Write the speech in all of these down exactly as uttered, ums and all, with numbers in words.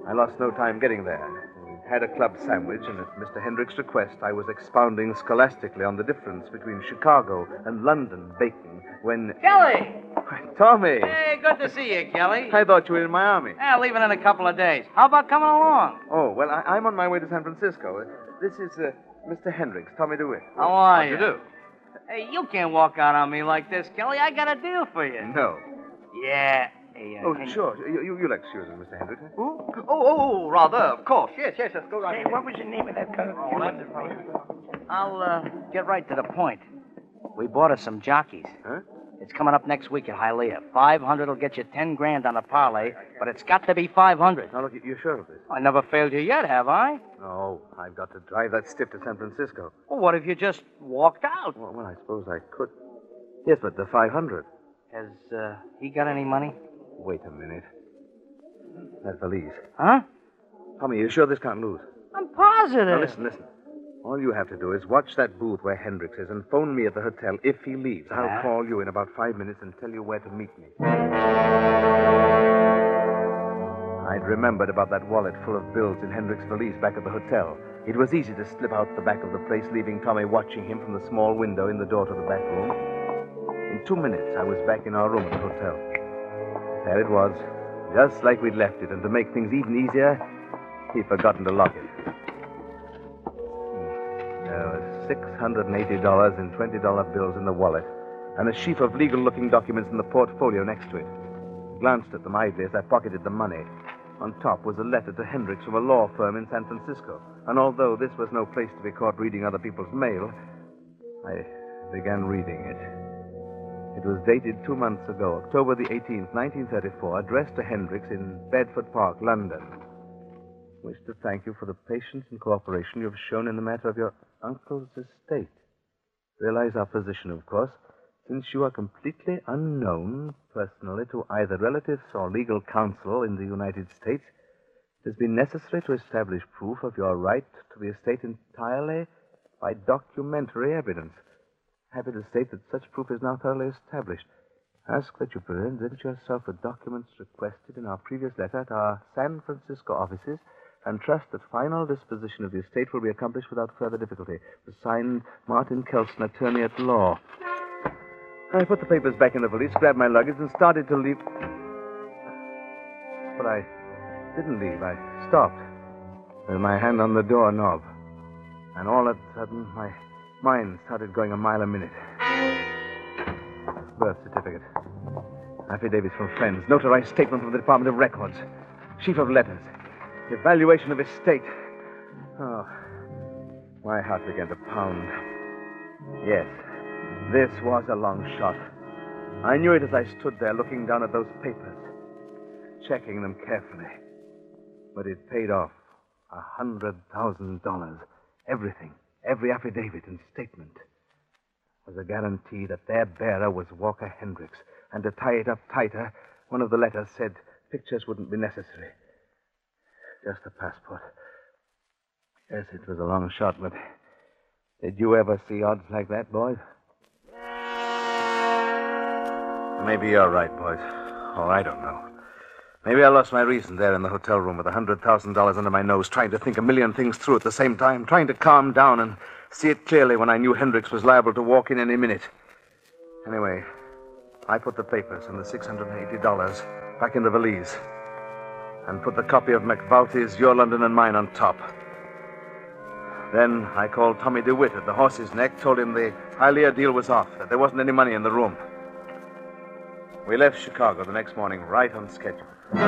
I lost no time getting there. We had a club sandwich, and at Mister Hendricks' request, I was expounding scholastically on the difference between Chicago and London bacon when... Kelly! Tommy! Hey, good to see you, Kelly. I thought you were in Miami. Yeah, leaving in a couple of days. How about coming along? Oh, well, I, I'm on my way to San Francisco. This is uh, Mister Hendricks, Tommy DeWitt. How are How'd you? you do? Hey, you can't walk out on me like this, Kelly. I got a deal for you. No. Yeah. Hey, uh, Oh, can- sure. You, you, you'll excuse me, Mister Hendricks. Who? Oh, oh, oh, rather, of course. Yes, yes, yes, go right Hey, ahead. what was the name of that car? Oh, that's it, right. I'll uh, get right to the point. We bought us some jockeys. Huh? It's coming up next week at Hialeah. Five hundred will get you ten grand on a parlay, but it's got to be five hundred. Now, look, you're sure of this? I never failed you yet, have I? No, I've got to drive that stiff to San Francisco. Well, what if you just walked out? Well, well I suppose I could. Yes, but the five hundred. Has uh, he got any money? Wait a minute. That valise. Huh? Tommy, you sure this can't lose? I'm positive. Now, listen, listen. All you have to do is watch that booth where Hendricks is and phone me at the hotel if he leaves. I'll Yeah? call you in about five minutes and tell you where to meet me. I'd remembered about that wallet full of bills in Hendricks' valise back at the hotel. It was easy to slip out the back of the place, leaving Tommy watching him from the small window in the door to the back room. In two minutes, I was back in our room at the hotel. There it was, just like we'd left it, and to make things even easier, he'd forgotten to lock it. There was six hundred eighty dollars in twenty dollar bills in the wallet, and a sheaf of legal-looking documents in the portfolio next to it. Glanced at them idly as I pocketed the money. On top was a letter to Hendricks from a law firm in San Francisco, and although this was no place to be caught reading other people's mail, I began reading it. It was dated two months ago, October the eighteenth, nineteen thirty-four, addressed to Hendricks in Bedford Park, London. Wish to thank you for the patience and cooperation you have shown in the matter of your uncle's estate. Realize our position, of course. Since you are completely unknown personally to either relatives or legal counsel in the United States, it has been necessary to establish proof of your right to the estate entirely by documentary evidence. Happy to state that such proof is now thoroughly established. Ask that you present yourself with documents requested in our previous letter at our San Francisco offices, and trust that final disposition of the estate will be accomplished without further difficulty. Signed, Martin Kelson, attorney at law. I put the papers back in the valise, grabbed my luggage, and started to leave. But I didn't leave. I stopped with my hand on the doorknob. And all of a sudden, my mind started going a mile a minute. Birth certificate. Affidavits from friends. Notarized statement from the Department of Records. Sheaf of letters. Evaluation of estate. Oh, my heart began to pound. Yes. This was a long shot. I knew it as I stood there looking down at those papers, checking them carefully. But it paid off. A hundred thousand dollars. Everything, every affidavit and statement was a guarantee that their bearer was Walker Hendricks. And to tie it up tighter, one of the letters said pictures wouldn't be necessary. Just a passport. Yes, it was a long shot, but did you ever see odds like that, boys? Maybe you're right, boys. Oh, I don't know. Maybe I lost my reason there in the hotel room with a hundred thousand dollars under my nose, trying to think a million things through at the same time, trying to calm down and see it clearly when I knew Hendricks was liable to walk in any minute. Anyway, I put the papers and the six hundred eighty dollars back in the valise and put the copy of McValty's Your London and Mine on top. Then I called Tommy DeWitt at the Horse's Neck, told him the Hialeah deal was off, that there wasn't any money in the room. We left Chicago the next morning, right on schedule.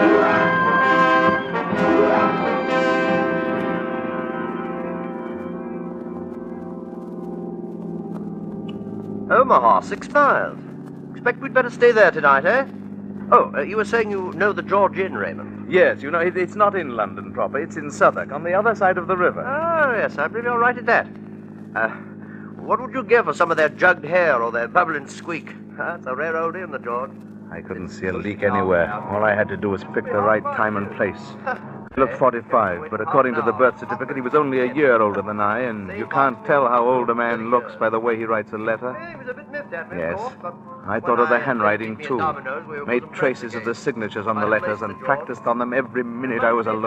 Omaha, six miles. Expect we'd better stay there tonight, eh? Oh, uh, you were saying you know the George Inn, Raymond? Yes, you know, it, it's not in London proper. It's in Southwark, on the other side of the river. Oh, yes, I'm really all right at that. Uh, what would you give for some of their jugged hair or their bubbling squeak? That's a rare old inn, the George. I couldn't see a leak anywhere. All I had to do was pick the right time and place. He looked forty-five, but according to the birth certificate, he was only a year older than I, and you can't tell how old a man looks by the way he writes a letter. Yes. I thought of the handwriting, too. Made traces of the signatures on the letters and practiced on them every minute I was alone.